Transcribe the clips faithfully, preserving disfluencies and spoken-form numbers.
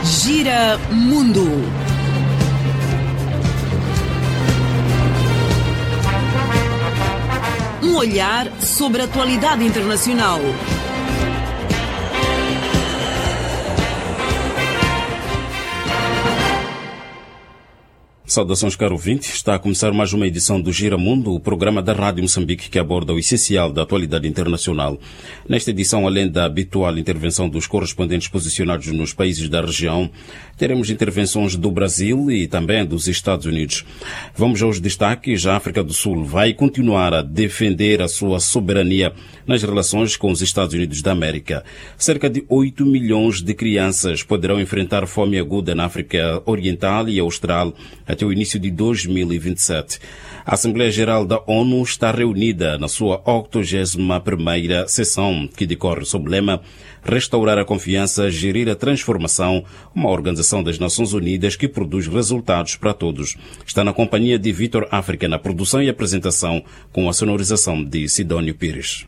Gira Mundo. Um olhar sobre a atualidade internacional. Saudações, caro ouvinte. Está a começar mais uma edição do Gira Mundo, o programa da Rádio Moçambique que aborda o essencial da atualidade internacional. Nesta edição, além da habitual intervenção dos correspondentes posicionados nos países da região, teremos intervenções do Brasil e também dos Estados Unidos. Vamos aos destaques. A África do Sul vai continuar a defender a sua soberania nas relações com os Estados Unidos da América. Cerca de oito milhões de crianças poderão enfrentar fome aguda na África Oriental e Austral até o início de dois mil e vinte e sete. A Assembleia Geral da ONU está reunida na sua octogésima primeira sessão, que decorre sob o lema Restaurar a Confiança, Gerir a Transformação, uma organização das Nações Unidas que produz resultados para todos. Está na companhia de Vitor África na produção e apresentação, com a sonorização de Sidónio Pires.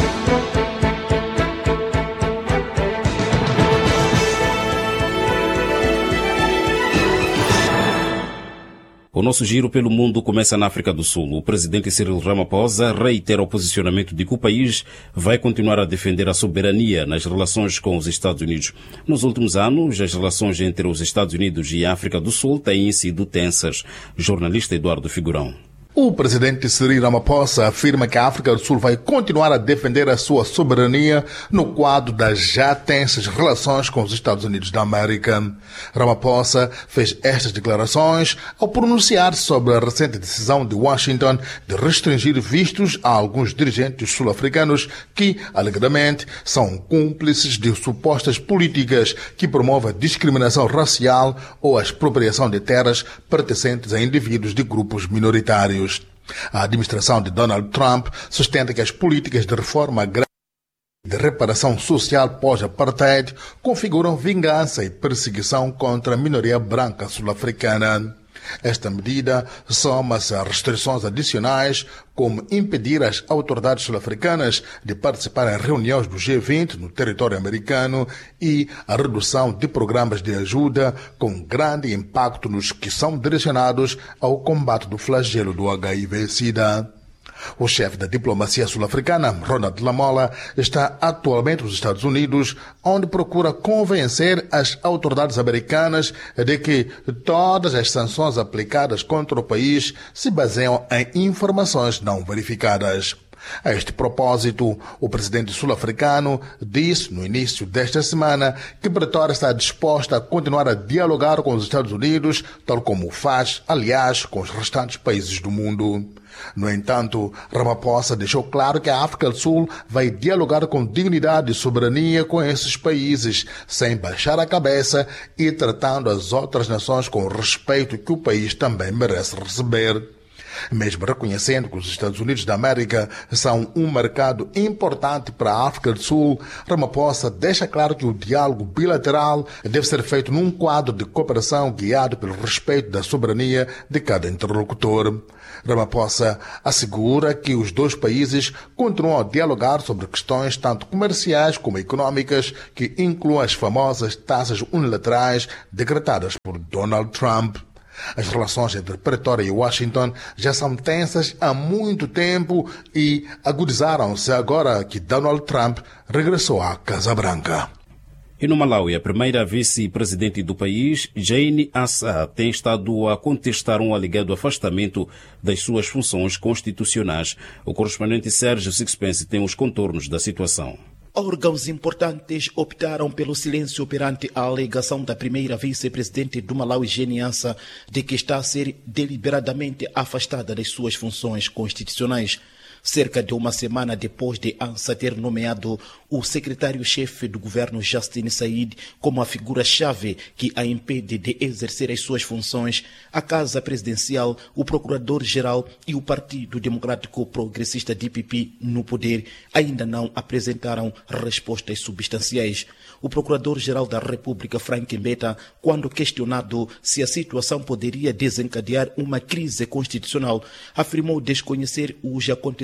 O nosso giro pelo mundo começa na África do Sul. O presidente Cyril Ramaphosa reitera o posicionamento de que o país vai continuar a defender a soberania nas relações com os Estados Unidos. Nos últimos anos, as relações entre os Estados Unidos e a África do Sul têm sido tensas. Jornalista Eduardo Figurão. O presidente Cyril Ramaphosa afirma que a África do Sul vai continuar a defender a sua soberania no quadro das já tensas relações com os Estados Unidos da América. Ramaphosa fez estas declarações ao pronunciar sobre a recente decisão de Washington de restringir vistos a alguns dirigentes sul-africanos que, alegadamente, são cúmplices de supostas políticas que promovem a discriminação racial ou a expropriação de terras pertencentes a indivíduos de grupos minoritários. A administração de Donald Trump sustenta que as políticas de reforma agrária e de reparação social pós-apartheid configuram vingança e perseguição contra a minoria branca sul-africana. Esta medida soma-se a restrições adicionais, como impedir as autoridades sul-africanas de participar em reuniões do G vinte no território americano e a redução de programas de ajuda com grande impacto nos que são direcionados ao combate do flagelo do H I V-Sida. O chefe da diplomacia sul-africana, Ronald Lamola, está atualmente nos Estados Unidos, onde procura convencer as autoridades americanas de que todas as sanções aplicadas contra o país se baseiam em informações não verificadas. A este propósito, o presidente sul-africano disse no início desta semana que Pretória está disposta a continuar a dialogar com os Estados Unidos, tal como faz, aliás, com os restantes países do mundo. No entanto, Ramaphosa deixou claro que a África do Sul vai dialogar com dignidade e soberania com esses países, sem baixar a cabeça e tratando as outras nações com o respeito que o país também merece receber. Mesmo reconhecendo que os Estados Unidos da América são um mercado importante para a África do Sul, Ramaphosa deixa claro que o diálogo bilateral deve ser feito num quadro de cooperação guiado pelo respeito da soberania de cada interlocutor. Ramaphosa assegura que os dois países continuam a dialogar sobre questões tanto comerciais como econômicas, que incluem as famosas taxas unilaterais decretadas por Donald Trump. As relações entre Pretória e Washington já são tensas há muito tempo e agudizaram-se agora que Donald Trump regressou à Casa Branca. E no Malawi, a primeira vice-presidente do país, Jane Assa, tem estado a contestar um alegado afastamento das suas funções constitucionais. O correspondente Sérgio Sixpence tem os contornos da situação. Órgãos importantes optaram pelo silêncio perante a alegação da primeira vice-presidente do Malawi, Jane Assa, de que está a ser deliberadamente afastada das suas funções constitucionais. Cerca de uma semana depois de Assa ter nomeado o secretário-chefe do governo, Justin Said, como a figura-chave que a impede de exercer as suas funções, a Casa Presidencial, o Procurador-Geral e o Partido Democrático Progressista D P P no poder ainda não apresentaram respostas substanciais. O Procurador-Geral da República, Frank Mbeta, quando questionado se a situação poderia desencadear uma crise constitucional, afirmou desconhecer os acontecimentos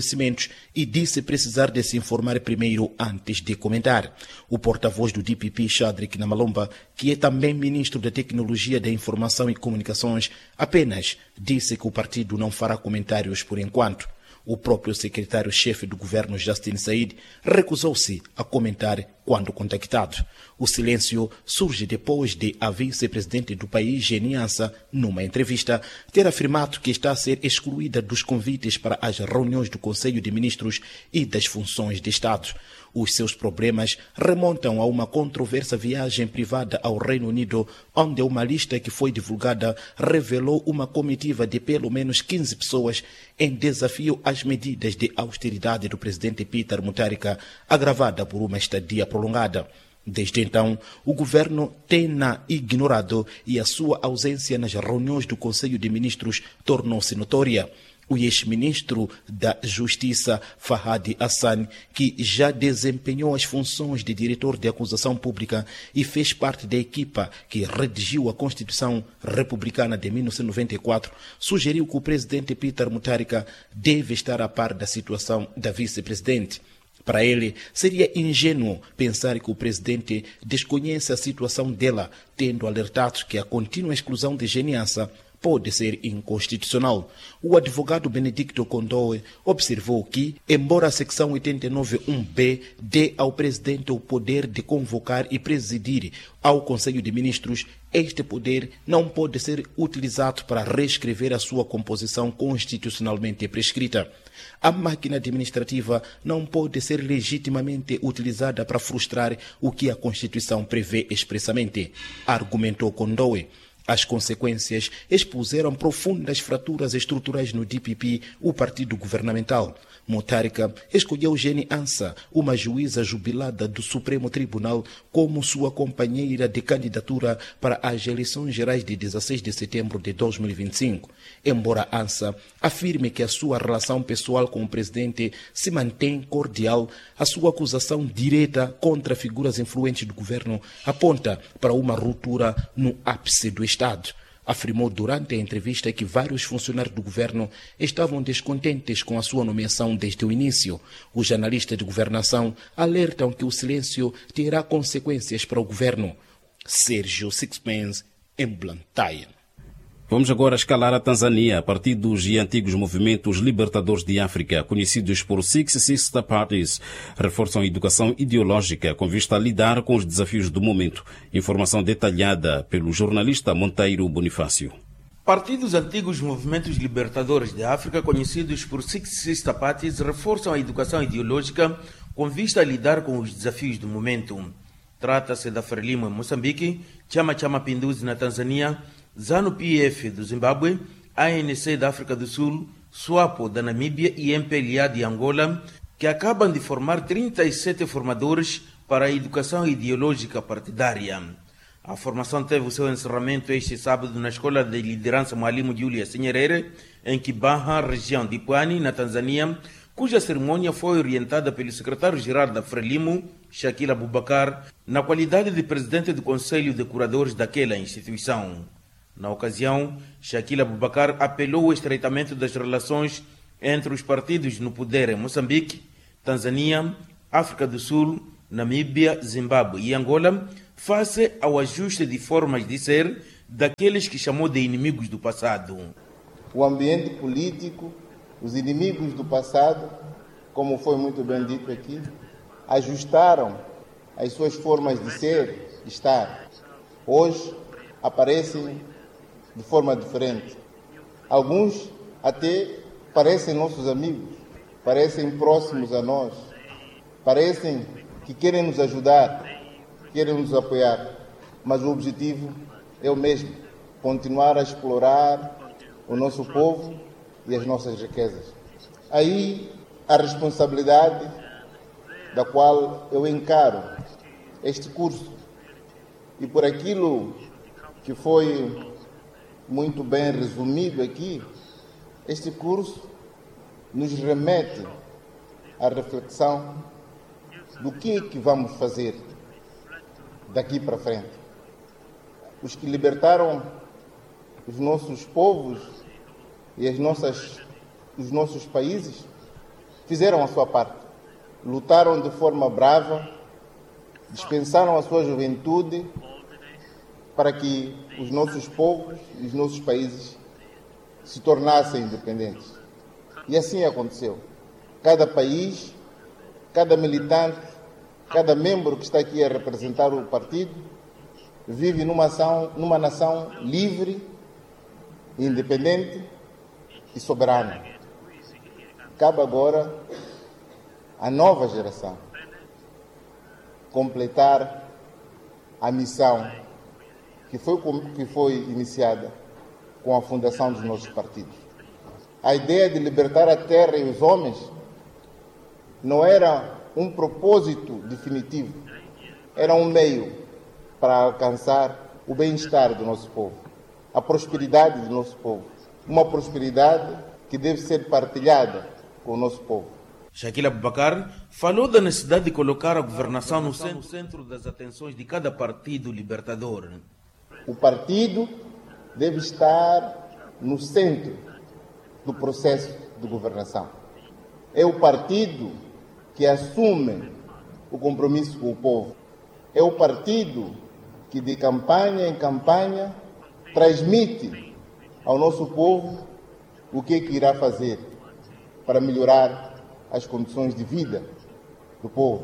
acontecimentos e disse precisar de se informar primeiro antes de comentar. O porta-voz do D P P, Chadrick Namalomba, que é também ministro da Tecnologia da Informação e Comunicações, apenas disse que o partido não fará comentários por enquanto. O próprio secretário-chefe do governo, Justin Said, recusou-se a comentar quando contactado. O silêncio surge depois de a vice-presidente do país, Geni Ansa, numa entrevista, ter afirmado que está a ser excluída dos convites para as reuniões do Conselho de Ministros e das funções de Estado. Os seus problemas remontam a uma controversa viagem privada ao Reino Unido, onde uma lista que foi divulgada revelou uma comitiva de pelo menos quinze pessoas em desafio às medidas de austeridade do presidente Peter Mutharika, agravada por uma estadia prolongada. Desde então, o governo tem-na ignorado e a sua ausência nas reuniões do Conselho de Ministros tornou-se notória. O ex-ministro da Justiça, Fahad Hassan, que já desempenhou as funções de diretor de acusação pública e fez parte da equipa que redigiu a Constituição Republicana de mil novecentos e noventa e quatro, sugeriu que o presidente Peter Mutharika deve estar a par da situação da vice-presidente. Para ele, seria ingênuo pensar que o presidente desconhece a situação dela, tendo alertado que a contínua exclusão de Geni Ansa pode ser inconstitucional. O advogado Benedicto Condoe observou que, embora a secção oitenta e nove ponto um B dê ao presidente o poder de convocar e presidir ao Conselho de Ministros, este poder não pode ser utilizado para reescrever a sua composição constitucionalmente prescrita. A máquina administrativa não pode ser legitimamente utilizada para frustrar o que a Constituição prevê expressamente, argumentou Condoe. As consequências expuseram profundas fraturas estruturais no D P P, o partido governamental. Mutharika escolheu Geni Ansa, uma juíza jubilada do Supremo Tribunal, como sua companheira de candidatura para as eleições gerais de dezesseis de setembro de dois mil e vinte e cinco. Embora Ansa afirme que a sua relação pessoal com o presidente se mantém cordial, a sua acusação direta contra figuras influentes do governo aponta para uma ruptura no ápice do Estado. Afirmou durante a entrevista que vários funcionários do governo estavam descontentes com a sua nomeação desde o início. Os analistas de governação alertam que o silêncio terá consequências para o governo. Sérgio Sixpence, em Blantyre. Vamos agora escalar a Tanzânia. Partidos e antigos movimentos libertadores de África, conhecidos por Six Sister Parties, reforçam a educação ideológica com vista a lidar com os desafios do momento. Informação detalhada pelo jornalista Monteiro Bonifácio. Partidos antigos movimentos libertadores de África, conhecidos por Six Sister Parties, reforçam a educação ideológica com vista a lidar com os desafios do momento. Trata-se da Frelimo em Moçambique, Chama Cha Mapinduzi na Tanzânia, ZANU-P F do Zimbábue, A N C da África do Sul, SWAPO da Namíbia e M P L A de Angola, que acabam de formar trinta e sete formadores para a educação ideológica partidária. A formação teve o seu encerramento este sábado na Escola de Liderança Mwalimu Julius Nyerere, em Kibaha, região de Pwani, na Tanzânia, cuja cerimônia foi orientada pelo secretário-geral da Frelimo, Shakil Abubakar, na qualidade de presidente do Conselho de Curadores daquela instituição. Na ocasião, Shakil Abubakar apelou ao estreitamento das relações entre os partidos no poder em Moçambique, Tanzânia, África do Sul, Namíbia, Zimbábue e Angola, face ao ajuste de formas de ser daqueles que chamou de inimigos do passado. O ambiente político, os inimigos do passado, como foi muito bem dito aqui, ajustaram as suas formas de ser e estar. Hoje aparecem de forma diferente. Alguns até parecem nossos amigos, parecem próximos a nós, parecem que querem nos ajudar, querem nos apoiar, mas o objetivo é o mesmo, continuar a explorar o nosso povo e as nossas riquezas. Aí a responsabilidade da qual eu encaro este curso e por aquilo que foi muito bem resumido aqui, este curso nos remete à reflexão do que é que vamos fazer daqui para frente. Os que libertaram os nossos povos e as nossas, os nossos países fizeram a sua parte. Lutaram de forma brava, dispensaram a sua juventude para que os nossos povos e os nossos países se tornassem independentes. E assim aconteceu. Cada país, cada militante, cada membro que está aqui a representar o partido vive numa nação, numa nação livre, independente e soberana. Cabe agora à nova geração completar a missão que foi, que foi iniciada com a fundação dos nossos partidos. A ideia de libertar a terra e os homens não era um propósito definitivo, era um meio para alcançar o bem-estar do nosso povo, a prosperidade do nosso povo, uma prosperidade que deve ser partilhada com o nosso povo. Shakil Abubakar falou da necessidade de colocar a governação no centro das atenções de cada partido libertador. O partido deve estar no centro do processo de governação. É o partido que assume o compromisso com o povo. É o partido que de campanha em campanha transmite ao nosso povo o que, é que irá fazer para melhorar as condições de vida do povo.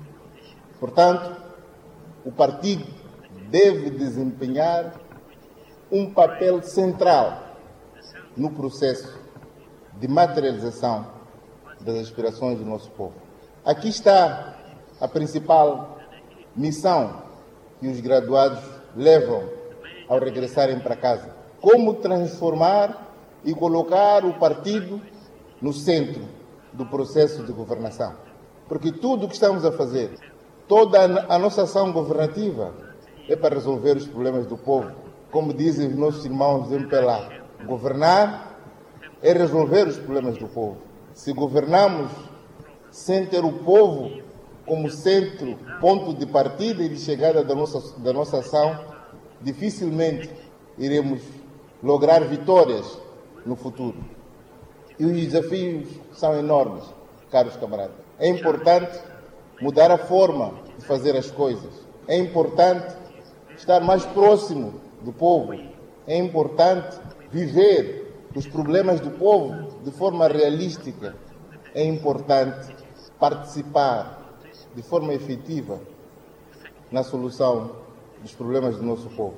Portanto, o partido deve desempenhar um papel central no processo de materialização das aspirações do nosso povo. Aqui está a principal missão que os graduados levam ao regressarem para casa. Como transformar e colocar o partido no centro do processo de governação. Porque tudo o que estamos a fazer, toda a nossa ação governativa é para resolver os problemas do povo. Como dizem os nossos irmãos de M P L A, governar é resolver os problemas do povo. Se governamos sem ter o povo como centro, ponto de partida e de chegada da nossa, da nossa ação, dificilmente iremos lograr vitórias no futuro. E os desafios são enormes, caros camaradas. É importante mudar a forma de fazer as coisas. É importante estar mais próximo do povo. É importante viver os problemas do povo de forma realística. É importante participar de forma efetiva na solução dos problemas do nosso povo.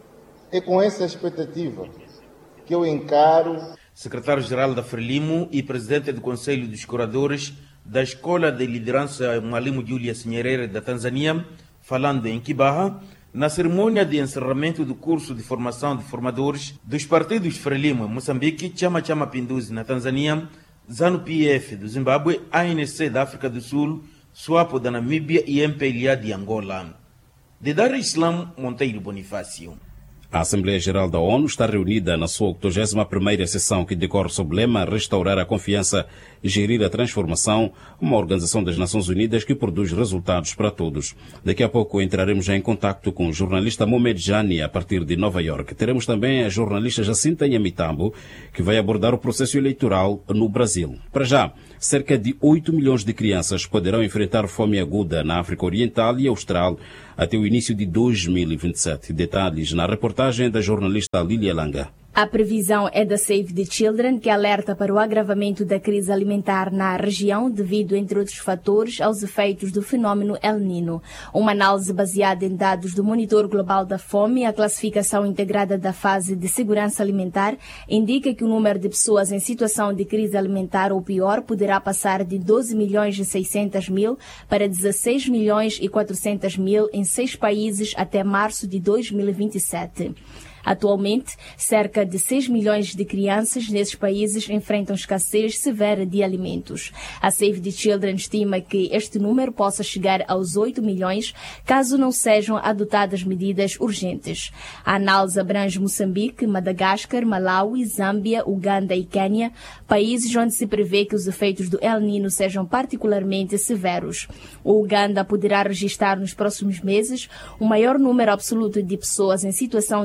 É com essa expectativa que eu encaro... Secretário-Geral da Frelimo e Presidente do Conselho dos Curadores da Escola de Liderança Mwalimu Julius Nyerere da Tanzânia, falando em Kibaha, na cerimônia de encerramento do curso de formação de formadores dos partidos Frelimo em Moçambique, Chama Chama Pinduzi na Tanzânia, ZANU-P F do Zimbábue, A N C da África do Sul, SWAPO da Namíbia e M P L A de Angola. De Dar Islam, Monteiro Bonifácio. A Assembleia Geral da ONU está reunida na sua octogésima primeira sessão que decorre sob o lema Restaurar a Confiança e Gerir a Transformação, uma organização das Nações Unidas que produz resultados para todos. Daqui a pouco entraremos já em contato com o jornalista Mohamed Jani a partir de Nova York. Teremos também a jornalista Jacinta Nhamitambo, que vai abordar o processo eleitoral no Brasil. Para já, cerca de oito milhões de crianças poderão enfrentar fome aguda na África Oriental e Austral até o início de dois mil e vinte e sete. Detalhes na reportagem da jornalista Lília Langa. A previsão é da Save the Children, que alerta para o agravamento da crise alimentar na região devido, entre outros fatores, aos efeitos do fenômeno El Niño. Uma análise baseada em dados do Monitor Global da Fome, a classificação integrada da fase de segurança alimentar, indica que o número de pessoas em situação de crise alimentar ou pior poderá passar de doze milhões e seiscentos mil para dezesseis milhões e quatrocentos mil em seis países até março de dois mil e vinte e sete. Atualmente, cerca de seis milhões de crianças nesses países enfrentam escassez severa de alimentos. A Save the Children estima que este número possa chegar aos oito milhões caso não sejam adotadas medidas urgentes. A análise abrange Moçambique, Madagascar, Malawi, Zâmbia, Uganda e Quênia, países onde se prevê que os efeitos do El Niño sejam particularmente severos. O Uganda poderá registrar nos próximos meses o maior número absoluto de pessoas em situação de crise alimentar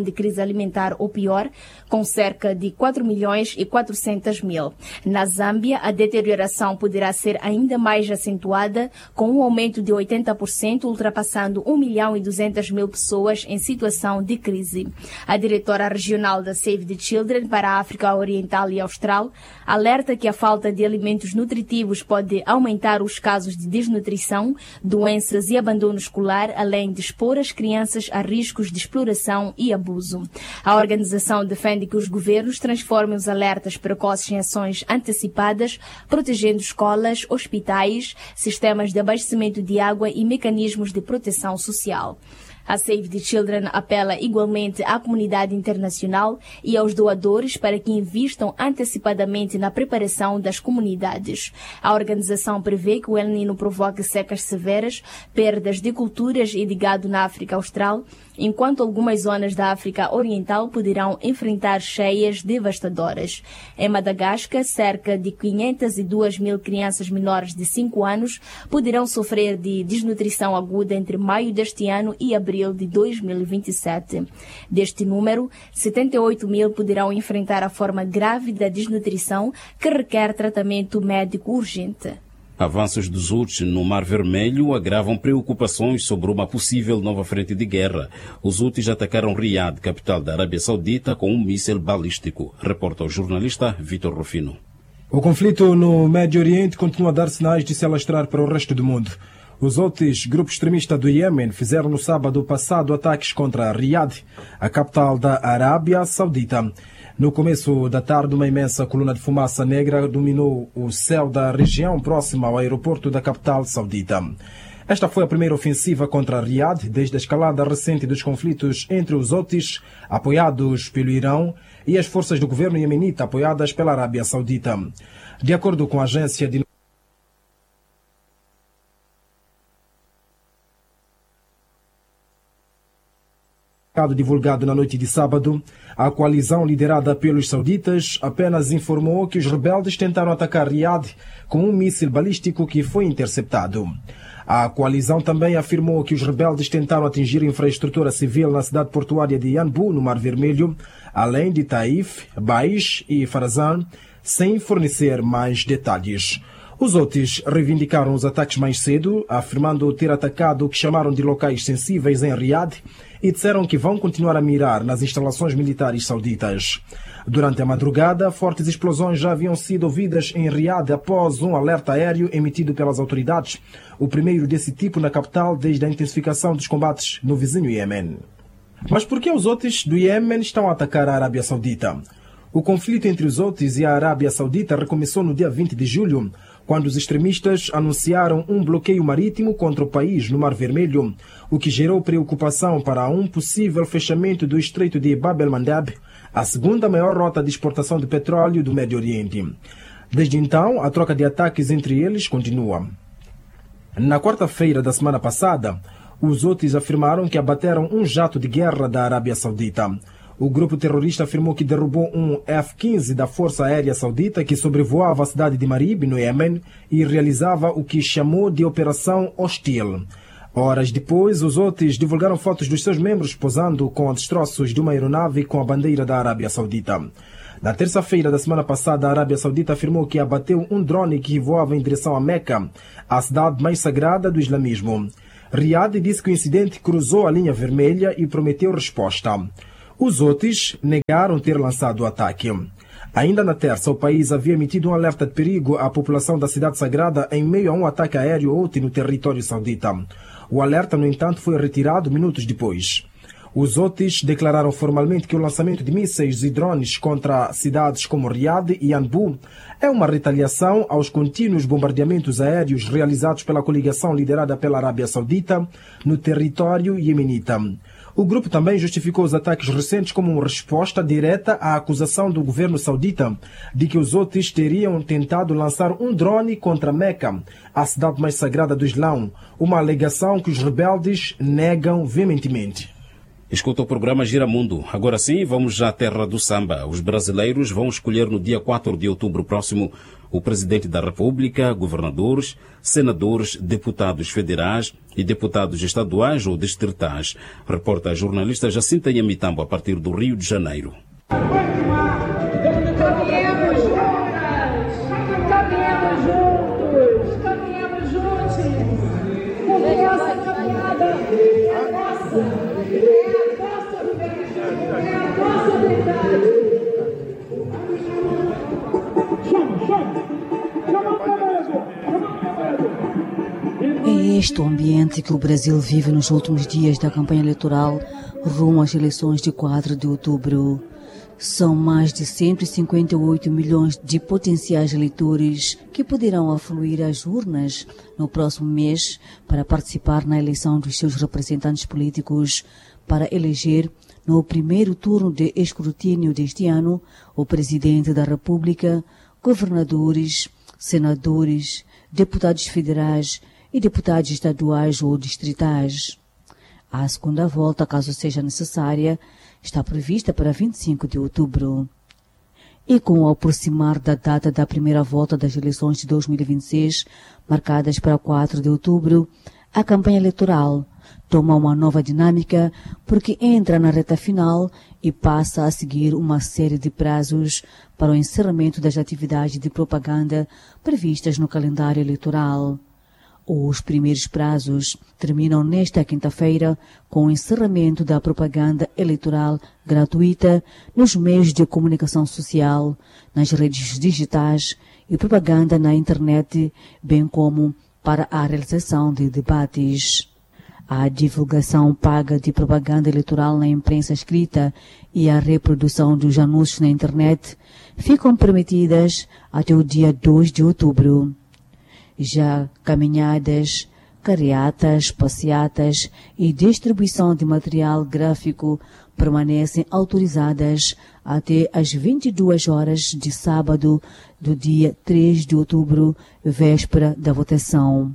alimentar ou pior, com cerca de quatro milhões e quatrocentos mil. Na Zâmbia, a deterioração poderá ser ainda mais acentuada, com um aumento de oitenta por cento, ultrapassando um milhão e duzentas mil pessoas em situação de crise. A diretora regional da Save the Children para a África Oriental e Austral alerta que a falta de alimentos nutritivos pode aumentar os casos de desnutrição, doenças e abandono escolar, além de expor as crianças a riscos de exploração e abuso. A organização defende que os governos transformem os alertas precoces em ações antecipadas, protegendo escolas, hospitais, sistemas de abastecimento de água e mecanismos de proteção social. A Save the Children apela igualmente à comunidade internacional e aos doadores para que invistam antecipadamente na preparação das comunidades. A organização prevê que o El Niño provoque secas severas, perdas de culturas e de gado na África Austral, enquanto algumas zonas da África Oriental poderão enfrentar cheias devastadoras. Em Madagascar, cerca de quinhentas e duas mil crianças menores de cinco anos poderão sofrer de desnutrição aguda entre maio deste ano e abril de dois mil e vinte e sete. Deste número, setenta e oito mil poderão enfrentar a forma grave da desnutrição que requer tratamento médico urgente. Avanços dos Houthis no Mar Vermelho agravam preocupações sobre uma possível nova frente de guerra. Os Houthis atacaram Riad, capital da Arábia Saudita, com um míssil balístico. Reporta o jornalista Vitor Rufino. O conflito no Médio Oriente continua a dar sinais de se alastrar para o resto do mundo. Os Houthis, grupo extremista do Iêmen, fizeram no sábado passado ataques contra Riad, a capital da Arábia Saudita. No começo da tarde, uma imensa coluna de fumaça negra dominou o céu da região próxima ao aeroporto da capital saudita. Esta foi a primeira ofensiva contra Riad desde a escalada recente dos conflitos entre os Houthis, apoiados pelo Irão, e as forças do governo iemenita, apoiadas pela Arábia Saudita. De acordo com a agência de divulgado na noite de sábado, a coalizão liderada pelos sauditas apenas informou que os rebeldes tentaram atacar Riad com um míssil balístico que foi interceptado. A coalizão também afirmou que os rebeldes tentaram atingir infraestrutura civil na cidade portuária de Yanbu, no Mar Vermelho, além de Taif, Baish e Farazan, sem fornecer mais detalhes. Os Houthis reivindicaram os ataques mais cedo, afirmando ter atacado o que chamaram de locais sensíveis em Riad e disseram que vão continuar a mirar nas instalações militares sauditas. Durante a madrugada, fortes explosões já haviam sido ouvidas em Riad após um alerta aéreo emitido pelas autoridades, o primeiro desse tipo na capital desde a intensificação dos combates no vizinho Iêmen. Mas por que os Houthis do Iêmen estão a atacar a Arábia Saudita? O conflito entre os Houthis e a Arábia Saudita recomeçou no dia vinte de julho, quando os extremistas anunciaram um bloqueio marítimo contra o país no Mar Vermelho, o que gerou preocupação para um possível fechamento do Estreito de Bab el-Mandeb, a segunda maior rota de exportação de petróleo do Médio Oriente. Desde então, a troca de ataques entre eles continua. Na quarta-feira da semana passada, os Houthis afirmaram que abateram um jato de guerra da Arábia Saudita. O grupo terrorista afirmou que derrubou um F quinze da Força Aérea Saudita que sobrevoava a cidade de Marib, no Iêmen, e realizava o que chamou de Operação Hostil. Horas depois, os Houthis divulgaram fotos dos seus membros posando com destroços de uma aeronave com a bandeira da Arábia Saudita. Na terça-feira da semana passada, a Arábia Saudita afirmou que abateu um drone que voava em direção a Meca, a cidade mais sagrada do islamismo. Riad disse que o incidente cruzou a linha vermelha e prometeu resposta. Os Houthis negaram ter lançado o ataque. Ainda na terça, o país havia emitido um alerta de perigo à população da cidade sagrada em meio a um ataque aéreo Houthi no território saudita. O alerta, no entanto, foi retirado minutos depois. Os Houthis declararam formalmente que o lançamento de mísseis e drones contra cidades como Riad e Yanbu é uma retaliação aos contínuos bombardeamentos aéreos realizados pela coligação liderada pela Arábia Saudita no território iemenita. O grupo também justificou os ataques recentes como uma resposta direta à acusação do governo saudita de que os Houthis teriam tentado lançar um drone contra Meca, a cidade mais sagrada do Islão, uma alegação que os rebeldes negam veementemente. Escuta o programa Giramundo. Agora sim, vamos à terra do samba. Os brasileiros vão escolher no dia quatro de outubro próximo o presidente da República, governadores, senadores, deputados federais e deputados estaduais ou distritais. Reporta a jornalista Jacinta Nhamitambo a partir do Rio de Janeiro. Caminhamos juntas, caminhamos juntos, caminhamos juntos, porque essa caminhada é nossa, é a nossa religião, é a nossa verdade. Chama, chama, chama É este o ambiente que o Brasil vive nos últimos dias da campanha eleitoral rumo às eleições de quatro de outubro. São mais de cento e cinquenta e oito milhões de potenciais eleitores que poderão afluir às urnas no próximo mês para participar na eleição dos seus representantes políticos para eleger, no primeiro turno de escrutínio deste ano, o presidente da República, governadores, senadores, deputados federais e deputados estaduais ou distritais. A segunda volta, caso seja necessária, está prevista para vinte e cinco de outubro. E com o aproximar da data da primeira volta das eleições de dois mil e vinte e seis, marcadas para quatro de outubro, a campanha eleitoral toma uma nova dinâmica porque entra na reta final e passa a seguir uma série de prazos para o encerramento das atividades de propaganda previstas no calendário eleitoral. Os primeiros prazos terminam nesta quinta-feira com o encerramento da propaganda eleitoral gratuita nos meios de comunicação social, nas redes digitais e propaganda na internet, bem como para a realização de debates. A divulgação paga de propaganda eleitoral na imprensa escrita e a reprodução dos anúncios na internet ficam permitidas até o dia dois de outubro. Já caminhadas, carreatas, passeatas e distribuição de material gráfico permanecem autorizadas até às vinte e duas horas de sábado do dia três de outubro, véspera da votação.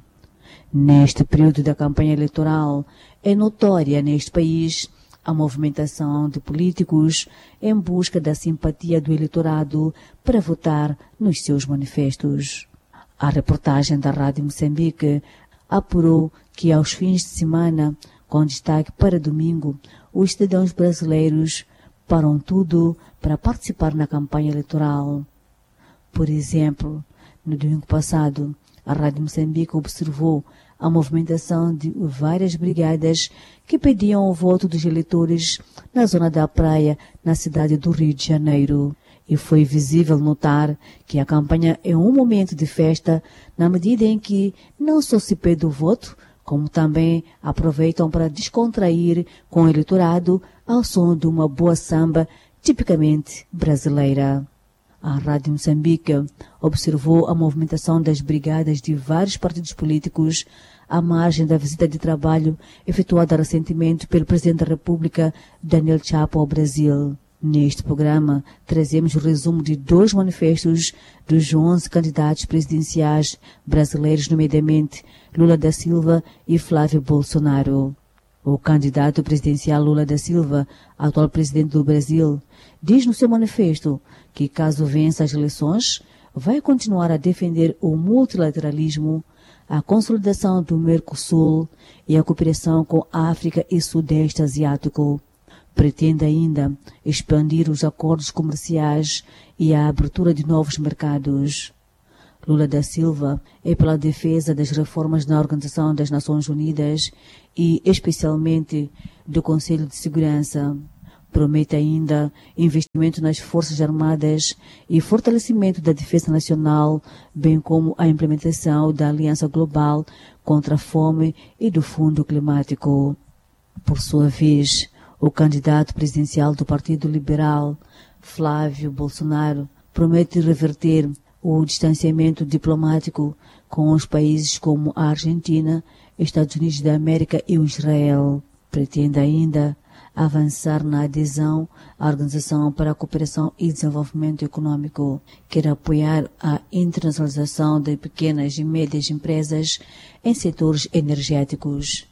Neste período da campanha eleitoral, é notória neste país a movimentação de políticos em busca da simpatia do eleitorado para votar nos seus manifestos. A reportagem da Rádio Moçambique apurou que aos fins de semana, com destaque para domingo, os cidadãos brasileiros param tudo para participar na campanha eleitoral. Por exemplo, no domingo passado, a Rádio Moçambique observou a movimentação de várias brigadas que pediam o voto dos eleitores na zona da praia, na cidade do Rio de Janeiro. E foi visível notar que a campanha é um momento de festa, na medida em que não só se pede o voto, como também aproveitam para descontrair com o eleitorado ao som de uma boa samba tipicamente brasileira. A Rádio Moçambique observou a movimentação das brigadas de vários partidos políticos à margem da visita de trabalho efetuada recentemente pelo Presidente da República, Daniel Chapo, ao Brasil. Neste programa, trazemos o resumo de dois manifestos dos onze candidatos presidenciais brasileiros, nomeadamente Lula da Silva e Flávio Bolsonaro. O candidato presidencial Lula da Silva, atual presidente do Brasil, diz no seu manifesto que, caso vença as eleições, vai continuar a defender o multilateralismo, a consolidação do Mercosul e a cooperação com a África e Sudeste Asiático. Pretende ainda expandir os acordos comerciais e a abertura de novos mercados. Lula da Silva é pela defesa das reformas na Organização das Nações Unidas e, especialmente, do Conselho de Segurança. Promete ainda investimento nas Forças Armadas e fortalecimento da defesa nacional, bem como a implementação da Aliança Global contra a Fome e do Fundo Climático. Por sua vez, o candidato presidencial do Partido Liberal, Flávio Bolsonaro, promete reverter o distanciamento diplomático com os países como a Argentina, Estados Unidos da América e o Israel. Pretende ainda avançar na adesão à Organização para a Cooperação e Desenvolvimento Econômico, quer apoiar a internacionalização de pequenas e médias empresas em setores energéticos.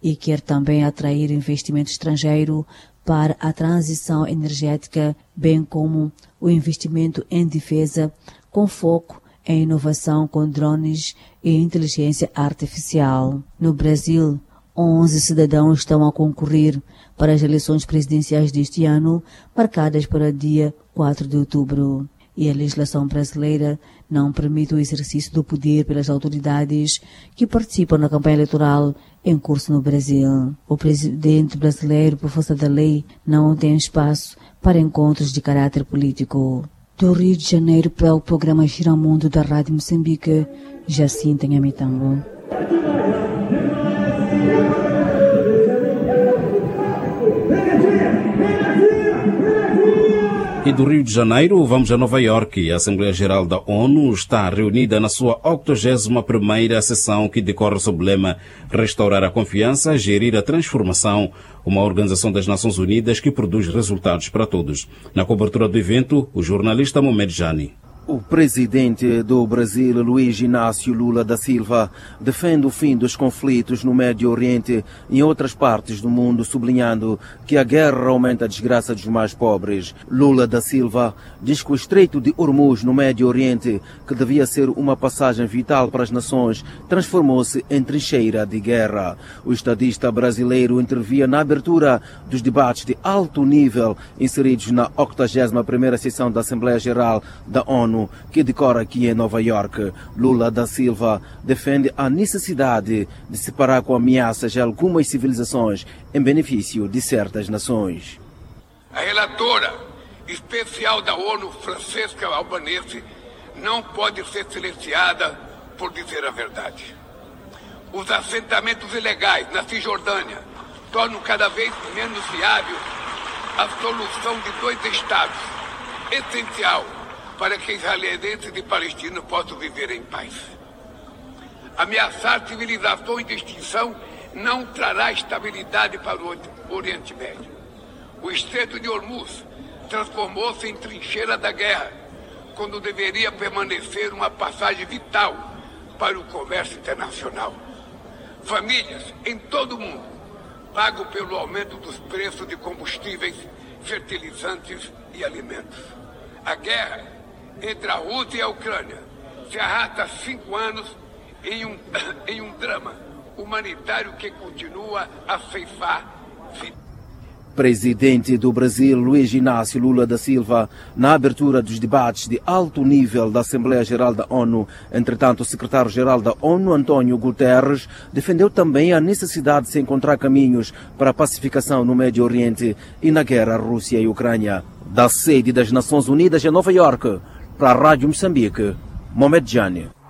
e quer também atrair investimento estrangeiro para a transição energética, bem como o investimento em defesa, com foco em inovação com drones e inteligência artificial. No Brasil, onze cidadãos estão a concorrer para as eleições presidenciais deste ano, marcadas para o dia quatro de outubro. E a legislação brasileira não permite o exercício do poder pelas autoridades que participam na campanha eleitoral em curso no Brasil. O presidente brasileiro, por força da lei, não tem espaço para encontros de caráter político. Do Rio de Janeiro para o programa Giramundo da Rádio Moçambique, Jacinta Nhamitango. E do Rio de Janeiro, vamos a Nova Iorque. A Assembleia Geral da ONU está reunida na sua octogésima primeira sessão, que decorre sob o lema Restaurar a Confiança, Gerir a Transformação, uma organização das Nações Unidas que produz resultados para todos. Na cobertura do evento, o jornalista Mohamed Jani. O presidente do Brasil, Luiz Inácio Lula da Silva, defende o fim dos conflitos no Médio Oriente e em outras partes do mundo, sublinhando que a guerra aumenta a desgraça dos mais pobres. Lula da Silva diz que o Estreito de Hormuz no Médio Oriente, que devia ser uma passagem vital para as nações, transformou-se em trincheira de guerra. O estadista brasileiro intervia na abertura dos debates de alto nível inseridos na octogésima primeira sessão da Assembleia Geral da ONU, que decorre aqui em Nova Iorque. Lula da Silva defende a necessidade de se parar com ameaças de algumas civilizações em benefício de certas nações. A relatora especial da ONU, Francesca Albanese, não pode ser silenciada por dizer a verdade. Os assentamentos ilegais na Cisjordânia tornam cada vez menos viável a solução de dois estados, essencial para que israelenses e palestinos possam viver em paz. Ameaçar civilizações de extinção não trará estabilidade para o Oriente Médio. O Estreito de Hormuz transformou-se em trincheira da guerra, quando deveria permanecer uma passagem vital para o comércio internacional. Famílias em todo o mundo pagam pelo aumento dos preços de combustíveis, fertilizantes e alimentos. A guerra entre a Rússia e a Ucrânia se arrasta há cinco anos em um, em um drama humanitário que continua a ceifar vidas. Presidente do Brasil, Luiz Inácio Lula da Silva, na abertura dos debates de alto nível da Assembleia Geral da ONU. Entretanto, o secretário-geral da ONU, António Guterres, defendeu também a necessidade de se encontrar caminhos para a pacificação no Médio Oriente e na guerra Rússia e Ucrânia. Da sede das Nações Unidas em Nova Iorque, para a Rádio Moçambique, Mohamed Jani.